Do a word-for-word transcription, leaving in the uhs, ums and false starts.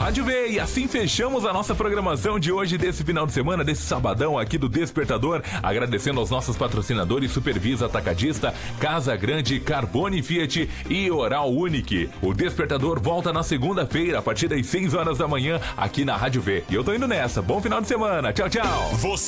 Rádio V, e assim fechamos a nossa programação de hoje, desse final de semana, desse sabadão aqui do Despertador, agradecendo aos nossos patrocinadores Supervisa Atacadista, Casa Grande, Carbone Fiat e Oral Unique. O Despertador volta na segunda-feira, a partir das seis horas da manhã, aqui na Rádio V. E eu tô indo nessa. Bom final de semana. Tchau, tchau. Você